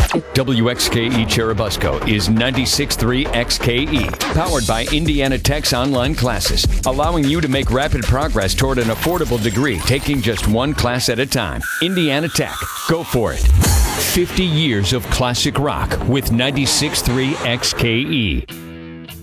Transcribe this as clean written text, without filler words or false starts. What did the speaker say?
WXKE Cherubusco is 96.3 XKE, powered by Indiana Tech's online classes, allowing you to make rapid progress toward an affordable degree, taking just one class at a time. Indiana Tech, go for it. 50 years of classic rock with 96.3 XKE.